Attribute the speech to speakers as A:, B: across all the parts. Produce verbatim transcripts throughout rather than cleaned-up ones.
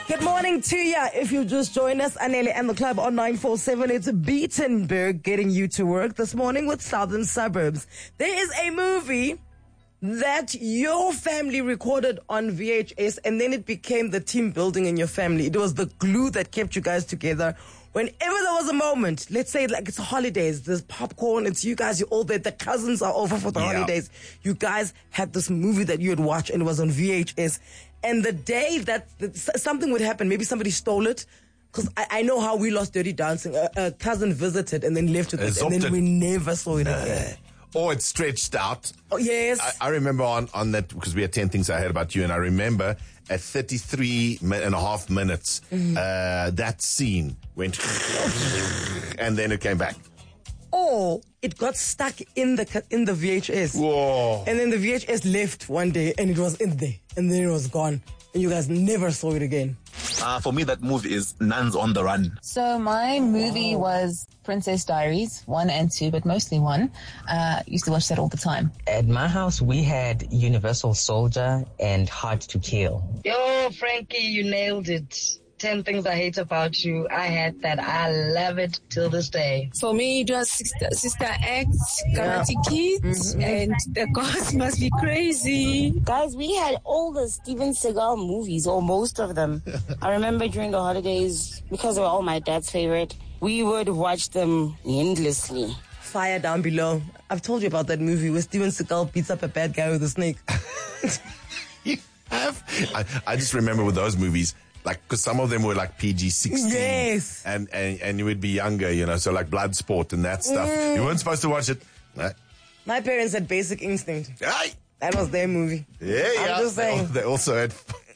A: Good morning to you. If you just joined us, Anele and the club on nine four seven. It's Beatenberg getting you to work this morning with Southern Suburbs. There is a movie that your family recorded on V H S, and then it became the team building in your family. It was the glue that kept you guys together. Whenever there was a moment, let's say like it's holidays, there's popcorn, it's you guys, you're all there, the cousins are over for the
B: Yeah.
A: holidays. You guys had this movie that you had watched and it was on V H S. And the day that, that s- something would happen, maybe somebody stole it, because I, I know how we lost Dirty Dancing. A, a cousin visited and then left with it, and then we never saw it again.
B: Or it's stretched out.
A: Oh, yes.
B: I, I remember on, on that, because we had ten things I heard about you, and I remember at thirty-three and a half minutes,
A: Mm-hmm.
B: uh, that scene went and then it came back.
A: Or it got stuck in the ca- in the V H S.
B: Whoa.
A: And then the V H S left one day and it was in there. And then it was gone. And you guys never saw it again.
C: Uh, for me, that movie is Nuns on the Run.
D: So my movie was Princess Diaries, one and two, but mostly one. Uh, used to watch that all the time.
E: At my house, we had Universal Soldier and Hard to Kill.
F: Yo, Frankie, you nailed it. ten Things I Hate About You. I had that. I love it till this day.
G: For me, it was Sister, Sister Act, Karate Kid,
A: Mm-hmm.
G: and The Gods Must Be Crazy.
H: Guys, we had all the Steven Seagal movies, or most of them. I remember during the holidays, because they were all my dad's favorite, we would watch them endlessly.
A: Fire Down Below. I've told you about that movie where Steven Seagal beats up a bad guy with a snake.
B: You have? I, I just remember with those movies, like, because some of them were like P G sixteen.
A: Yes.
B: And, and, and you would be younger, you know, so like Bloodsport and that stuff.
A: Mm.
B: You weren't supposed to watch it. Right?
A: My parents had Basic Instinct.
B: Aye.
A: That was their movie.
B: Yeah,
A: I'm
B: yeah.
A: just saying.
B: They, they also had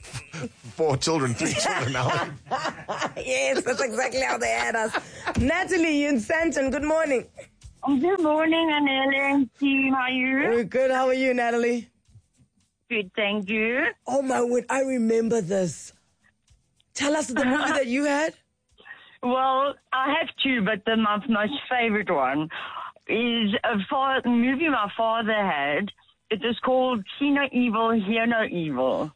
B: four children, three children now.
A: Yes, that's exactly how they had us. Natalie, you in Santon, good morning.
I: Good morning, Anele and team. How are you?
A: We're good. How are you, Natalie?
I: Good, thank you.
A: Oh, my word. I remember this. Tell us the movie that you had.
I: Well, I have two, but the, my most favorite one is a fa- movie my father had. It was called See No Evil, Hear No Evil.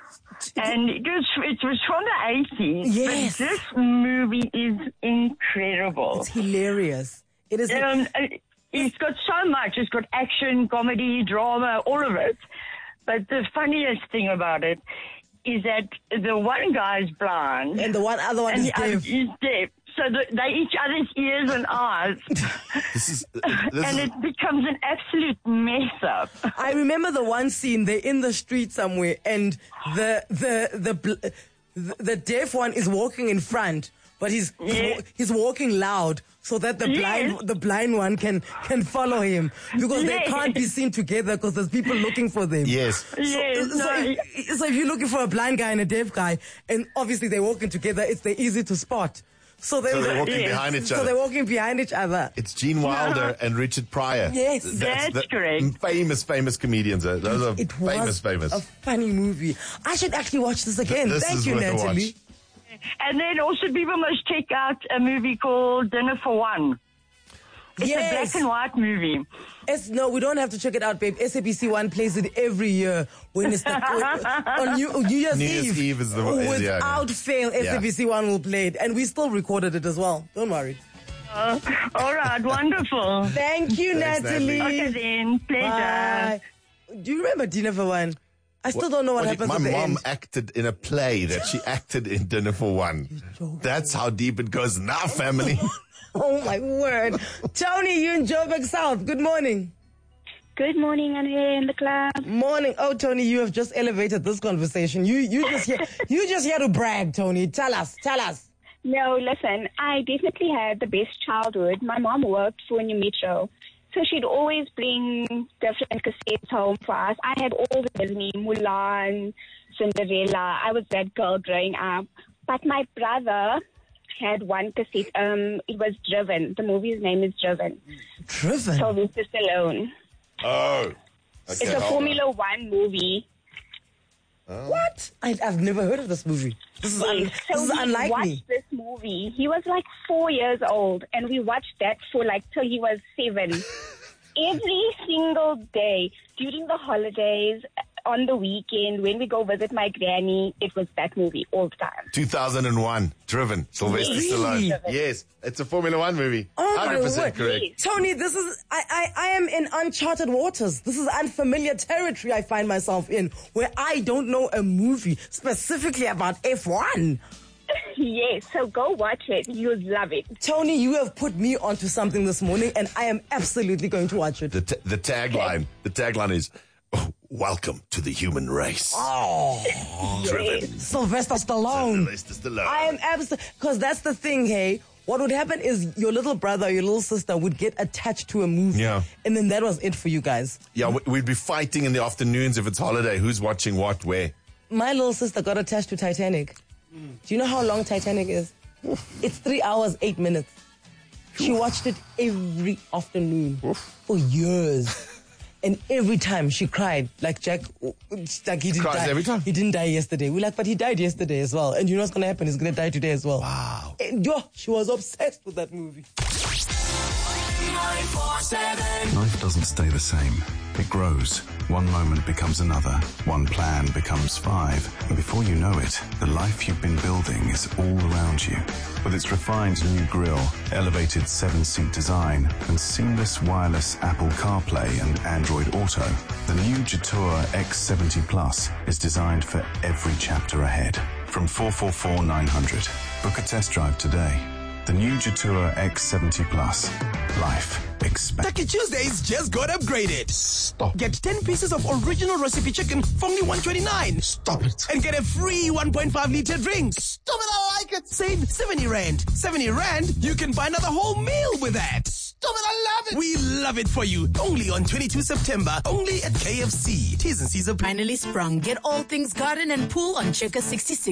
I: And it was, it was from the eighties.
A: Yes.
I: But this movie is incredible.
A: It's hilarious. It is.
I: Um, it's got so much. It's got action, comedy, drama, all of it. But the funniest thing about it is that the one guy's blind.
A: And the one other one
I: and
A: is
I: the other
A: deaf.
I: is deaf. So the, they each other's ears and eyes.
B: This is, uh, this
I: and
B: is,
I: it becomes an absolute mess up.
A: I remember the one scene, they're in the street somewhere, and the the the bl- the, the deaf one is walking in front, but he's he's,
I: Yes.
A: wa- he's walking loud so that the
I: Yes.
A: blind the blind one can can follow him, because they
I: Yes.
A: can't be seen together because there's people looking for them.
B: yes.
I: Yes,
A: So,
I: no,
A: if, so if you're looking for a blind guy and a deaf guy, and obviously they're walking together, it's they're easy to spot. So, then
B: So they're walking
I: Yes.
B: behind each
A: so
B: other.
A: they're walking behind each other.
B: It's Gene Wilder and Richard Pryor.
A: Yes.
I: That's
B: the
I: correct.
B: Famous, famous comedians. uh, Those are
A: It was
B: famous, famous.
A: a funny movie. I should actually watch this again.
B: This
A: Thank
B: is
A: you,
B: worth a
A: Natalie.
B: watch.
I: And then also people must check out a movie called Dinner for One. It's
A: Yes.
I: a black and white movie.
A: S- no, we don't have to check it out, babe. S A B C One plays it every year when it's the, on New, New Year's
B: New
A: Eve.
B: Year's Eve is the- is- yeah,
A: Without
B: yeah.
A: fail, S A B C One will play it, and we still recorded it as well. Don't worry.
I: Uh, all right, wonderful.
A: Thank you,
B: Thanks,
A: Natalie.
B: Natalie.
I: Okay then, pleasure.
A: Bye. Do you remember Dinner for One? I still don't know what
B: Well,
A: happens
B: my
A: at the
B: mom
A: end.
B: acted in a play that she acted in Dinner for One. That's how deep it goes now, family.
A: Oh my word. Tony, you in Joburg South. Good morning.
I: Good morning, Anele in the club.
A: Morning. Oh, Tony, you have just elevated this conversation. You you just here you just here to brag, Tony. Tell us, tell us.
J: No, listen, I definitely had the best childhood. My mom worked for New Metro, so she'd always bring different cassettes home for us. I had all the Disney, Mulan, Cinderella. I was that girl growing up. But my brother had one cassette. Um, it was Driven. The movie's name is Driven.
A: Driven?
J: Sylvester Stallone.
B: Oh. Okay,
J: It's a
B: hold on.
J: Formula One movie.
B: Oh.
A: What? I, I've never heard of this movie. This is, un,
J: Yes,
A: this
J: so
A: is
J: we
A: unlike
J: watched
A: me.
J: this movie. He was like four years old, and we watched that for like till he was seven. Every single day during the holidays, on the weekend, when we go visit my granny, it was that movie all the time.
B: two thousand one, Driven, Sylvester
J: Really?
B: Stallone. Yes, it's a Formula One movie.
A: Oh
B: one hundred percent
A: my word.
B: correct.
A: Tony, this is, I, I, I am in uncharted waters. This is unfamiliar territory I find myself in, where I don't know a movie specifically about F one.
J: Yes, so go watch it. You'll love it.
A: Tony, you have put me onto something this morning, and I am absolutely going to watch it.
B: The, t- the tagline, the tagline is, oh, welcome to the human race.
A: Oh,
B: Driven.
A: Sylvester Stallone.
B: Sylvester Stallone.
A: I am absolutely, because that's the thing, hey. What would happen is your little brother or your little sister would get attached to a movie.
B: Yeah.
A: And then that was it for you guys.
B: Yeah, we- we'd be fighting in the afternoons if it's holiday. Who's watching what, where?
A: My little sister got attached to Titanic. Do you know how long Titanic is? It's three hours, eight minutes. She watched it every afternoon for years. And every time she cried, like Jack, like he didn't
B: Cries
A: die.
B: every time?
A: He didn't die yesterday. We're like, but he died yesterday as well. And you know what's going to happen? He's going to die today as well.
B: Wow.
A: And yo, she was obsessed with that movie.
K: Life doesn't stay the same. It grows. One moment becomes another. One plan becomes five. And before you know it, the life you've been building is all around you. With its refined new grille, elevated seven-seat design, and seamless wireless Apple CarPlay and Android Auto, the new Jetour X seventy Plus is designed for every chapter ahead. From four four four nine hundred. Book a test drive today. The new Jetour X seventy Plus. Life expect.
L: Taki Tuesdays just got upgraded.
B: Stop.
L: Get ten pieces of original recipe chicken for only one twenty-nine.
B: Stop it.
L: And get a free one point five liter drink.
M: Stop it, I like it.
L: Save seventy rand. seventy rand, you can buy another whole meal with that.
M: Stop it, I love it.
L: We love it for you. Only on twenty-second September. Only at K F C. T's and C's are
N: Finally sprung. Get all things garden and pool on Checker sixty-six.